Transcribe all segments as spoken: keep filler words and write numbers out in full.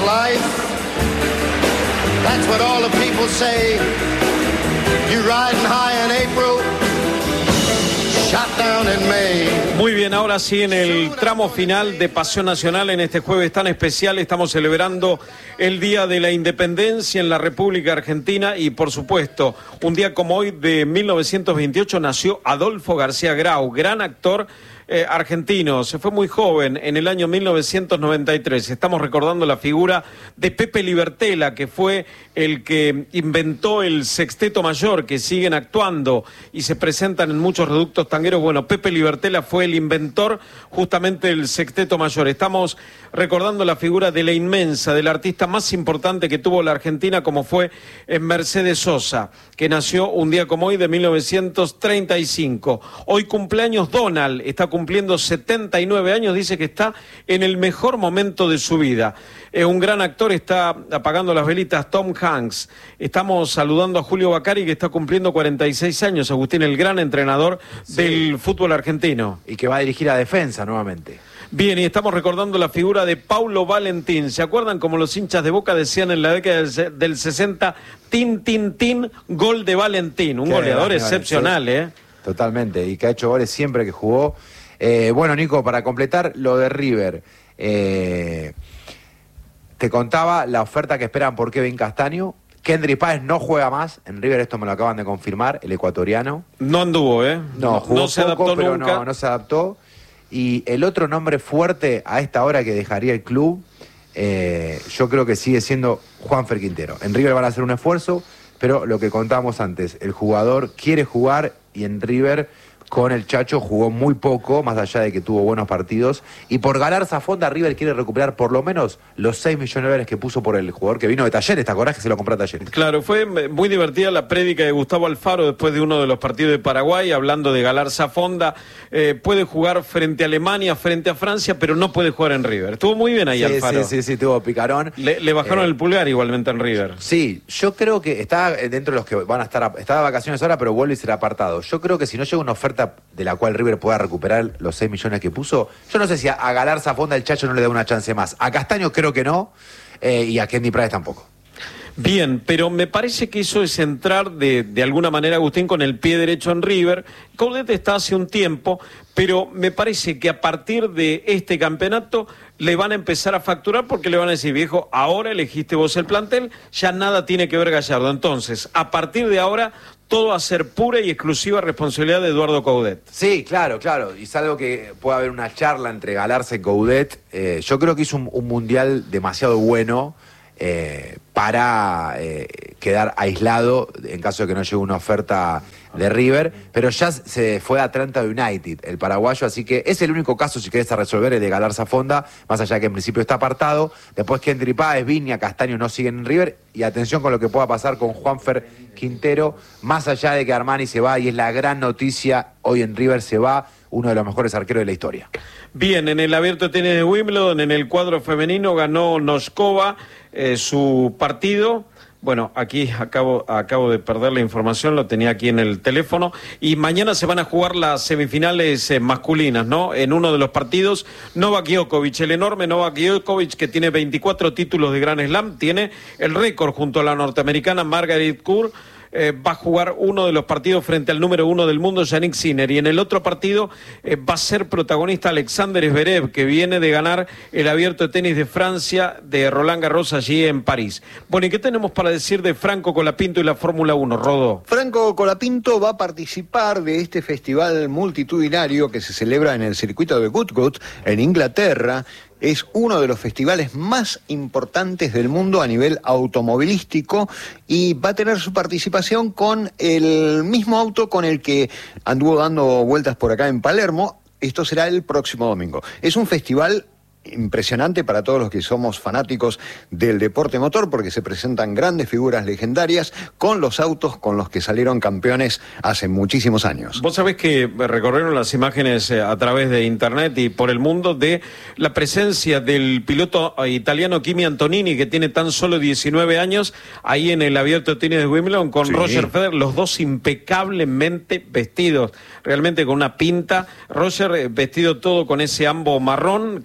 life. That's what all the people say. You riding high in April, shot down in May. Muy bien, ahora sí, en el tramo final de Pasión Nacional, en este jueves tan especial, estamos celebrando el Día de la Independencia en la República Argentina y, por supuesto, un día como hoy de mil novecientos veintiocho nació Adolfo García Grau, gran actor Eh, argentino. Se fue muy joven, en el año mil novecientos noventa y tres. Estamos recordando la figura de Pepe Libertela, que fue el que inventó el sexteto mayor, que siguen actuando y se presentan en muchos reductos tangueros. Bueno, Pepe Libertela fue el inventor justamente del sexteto mayor. Estamos recordando la figura de la inmensa, del artista más importante que tuvo la Argentina, como fue Mercedes Sosa, que nació un día como hoy de mil novecientos treinta y cinco. Hoy cumpleaños Donald, está cumpliendo setenta y nueve años, dice que está en el mejor momento de su vida. Eh, un gran actor, está apagando las velitas, Tom Hanks. Estamos saludando a Julio Bacari, que está cumpliendo cuarenta y seis años, Agustín, el gran entrenador sí. del fútbol argentino. Y que va a dirigir a Defensa nuevamente. Bien, y estamos recordando la figura de Paulo Valentín. ¿Se acuerdan como los hinchas de Boca decían en la década del, del sesenta, tin, tin, tin, gol de Valentín? Un Qué goleador grande, excepcional, ¿eh? Totalmente, y que ha hecho goles siempre que jugó. Eh, bueno, Nico, para completar lo de River, eh, te contaba la oferta que esperan por Kevin Castaño. Kendry Páez no juega más en River, esto me lo acaban de confirmar, el ecuatoriano. No anduvo, ¿eh? No, jugó no se poco, adaptó pero nunca. No, no se adaptó. Y el otro nombre fuerte a esta hora que dejaría el club, eh, yo creo que sigue siendo Juanfer Quintero. En River van a hacer un esfuerzo, pero lo que contábamos antes, el jugador quiere jugar y en River con el Chacho jugó muy poco, más allá de que tuvo buenos partidos. Y por Galarza Fonda, River quiere recuperar por lo menos los seis millones de dólares que puso por el jugador que vino de Talleres. ¿Te acordás que se lo compró a Talleres? Claro, fue muy divertida la prédica de Gustavo Alfaro después de uno de los partidos de Paraguay, hablando de Galarza Fonda. Eh, puede jugar frente a Alemania, frente a Francia, pero no puede jugar en River. Estuvo muy bien ahí sí, Alfaro. Sí, sí, sí, tuvo picarón. Le, le bajaron eh, el pulgar igualmente en River. Sí, yo creo que está dentro de los que van a estar, está de vacaciones ahora, pero vuelve y será apartado. Yo creo que si no llega una oferta de la cual River pueda recuperar los seis millones que puso, yo no sé si a, a Galarza Fonda el Chacho no le da una chance más. A Castaño creo que no, eh, y a Kendry Páez tampoco. Bien, pero me parece que eso es entrar de, de alguna manera, Agustín, con el pie derecho en River. Coudet está hace un tiempo, pero me parece que a partir de este campeonato le van a empezar a facturar porque le van a decir, viejo, ahora elegiste vos el plantel, ya nada tiene que ver Gallardo. Entonces, a partir de ahora, todo va a ser pura y exclusiva responsabilidad de Eduardo Coudet. Sí, claro, claro. Y salvo que pueda haber una charla entre Galarza y Coudet, eh, yo creo que hizo un, un mundial demasiado bueno eh, para eh, quedar aislado en caso de que no llegue una oferta de River, pero ya se fue a Atlanta United, el paraguayo, así que es el único caso, si querés a resolver, el de Galarza Fonda, más allá de que en principio está apartado. Después Kendry Páez, Viña, Castaño no siguen en River, y atención con lo que pueda pasar con Juanfer Quintero, más allá de que Armani se va, y es la gran noticia, hoy en River se va uno de los mejores arqueros de la historia. Bien, en el Abierto de Tenis de Wimbledon, en el cuadro femenino, ganó Noskova eh, su partido. Bueno, aquí acabo, acabo de perder la información, lo tenía aquí en el teléfono. Y mañana se van a jugar las semifinales eh, masculinas, ¿no? En uno de los partidos, Novak Djokovic, el enorme Novak Djokovic, que tiene veinticuatro títulos de Grand Slam, tiene el récord junto a la norteamericana Margaret Court. Eh, va a jugar uno de los partidos frente al número uno del mundo, Yannick Sinner, y en el otro partido eh, va a ser protagonista Alexander Zverev, que viene de ganar el Abierto de Tenis de Francia de Roland Garros allí en París. Bueno, ¿y qué tenemos para decir de Franco Colapinto y la Fórmula uno, Rodó? Franco Colapinto va a participar de este festival multitudinario que se celebra en el circuito de Goodwood, en Inglaterra. Es uno de los festivales más importantes del mundo a nivel automovilístico y va a tener su participación con el mismo auto con el que anduvo dando vueltas por acá en Palermo. Esto será el próximo domingo. Es un festival impresionante para todos los que somos fanáticos del deporte motor, porque se presentan grandes figuras legendarias con los autos con los que salieron campeones hace muchísimos años. Vos sabés que recorrieron las imágenes a través de internet y por el mundo de la presencia del piloto italiano Kimi Antonini, que tiene tan solo diecinueve años, ahí en el Abierto de Tenis de Wimbledon con sí. Roger Federer, los dos impecablemente vestidos, realmente con una pinta. Roger vestido todo con ese ambo marrón, camisa blanca,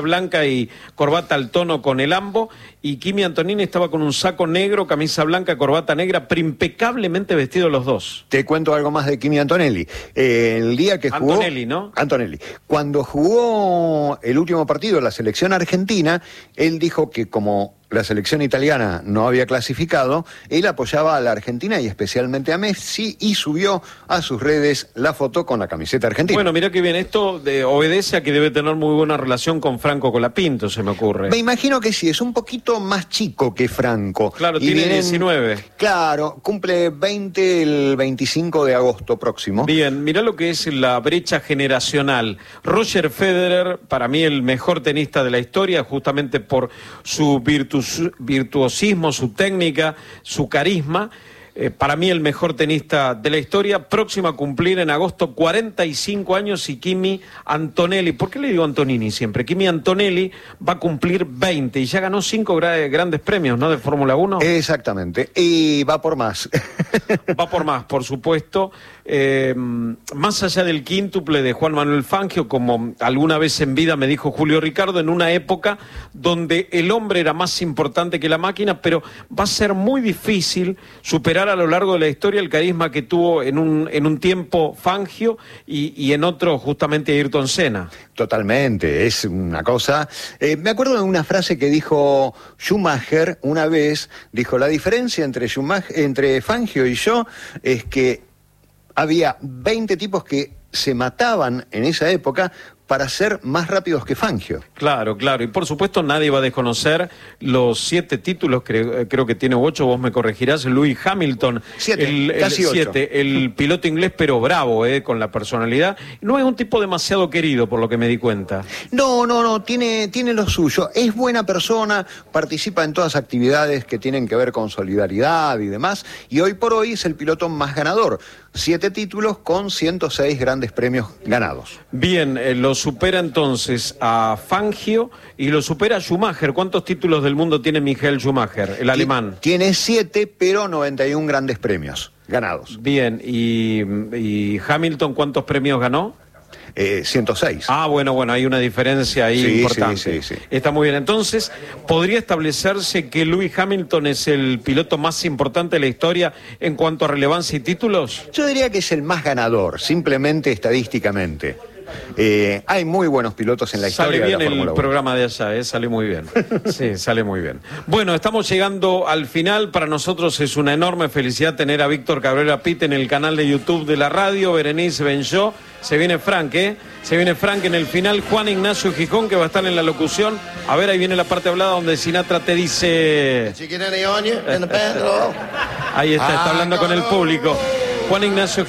blanca y corbata al tono con el ambo, y Kimi Antonini estaba con un saco negro, camisa blanca, corbata negra, pero impecablemente vestidos los dos. Te cuento algo más de Kimi Antonelli. Eh, el día que jugó... Antonelli, ¿no? Antonelli. Cuando jugó el último partido de la selección argentina, él dijo que como la selección italiana no había clasificado, él apoyaba a la Argentina y especialmente a Messi, y subió a sus redes la foto con la camiseta argentina. Bueno, mira que bien, esto de, obedece a que debe tener muy buena relación con Franco Colapinto, se me ocurre. Me imagino que sí, es un poquito más chico que Franco. Claro, y tiene vienen, diecinueve. Claro, cumple veinte el veinticinco de agosto próximo. Bien, mirá lo que es la brecha generacional. Roger Federer, para mí el mejor tenista de la historia, justamente por su virtu virtuosismo, su técnica, su carisma. Eh, para mí el mejor tenista de la historia, próximo a cumplir en agosto cuarenta y cinco años, y Kimi Antonelli, ¿por qué le digo Antonini siempre? Kimi Antonelli va a cumplir veinte y ya ganó cinco gra grandes premios, ¿no?, de Fórmula uno. Exactamente, y va por más. Va por más, por supuesto. Eh, más allá del quíntuple de Juan Manuel Fangio, como alguna vez en vida me dijo Julio Ricardo, en una época donde el hombre era más importante que la máquina, pero va a ser muy difícil superar a lo largo de la historia el carisma que tuvo en un, en un tiempo Fangio y, y en otro justamente Ayrton Senna. Totalmente, es una cosa... Eh, me acuerdo de una frase que dijo Schumacher una vez, dijo, la diferencia entre, Schumacher, entre Fangio y yo es que había veinte tipos que se mataban en esa época para ser más rápidos que Fangio. Claro, claro. Y por supuesto nadie va a desconocer los siete títulos, creo, creo que tiene ocho, vos me corregirás, Lewis Hamilton. Siete, el, casi el, ocho. Siete, el piloto inglés, pero bravo, eh, con la personalidad. No es un tipo demasiado querido, por lo que me di cuenta. No, no, no, tiene, tiene lo suyo. Es buena persona, participa en todas actividades que tienen que ver con solidaridad y demás, y hoy por hoy es el piloto más ganador. Siete títulos con ciento seis grandes premios ganados. Bien, eh, lo supera entonces a Fangio y lo supera a Schumacher. ¿Cuántos títulos del mundo tiene Michael Schumacher, el alemán? Tiene siete, pero noventa y un grandes premios ganados. Bien, ¿y, y Hamilton cuántos premios ganó? Eh, ciento seis. Ah, bueno, bueno, hay una diferencia ahí sí, importante. Sí, sí, sí. Está muy bien. Entonces, ¿podría establecerse que Lewis Hamilton es el piloto más importante de la historia en cuanto a relevancia y títulos? Yo diría que es el más ganador, simplemente estadísticamente. Eh, hay muy buenos pilotos en la sale historia bien de la el Fórmula uno. programa de allá, ¿eh? Sale muy bien. Sí, sale muy bien. Bueno, estamos llegando al final. Para nosotros es una enorme felicidad tener a Víctor Cabrera Pitt en el canal de YouTube de la radio. Berenice Benjó. Se viene Frank, ¿eh? Se viene Frank en el final. Juan Ignacio Gijón, que va a estar en la locución. A ver, ahí viene la parte hablada donde Sinatra te dice... Chicken and onion in the pan. Ahí está, está hablando con el público. Juan Ignacio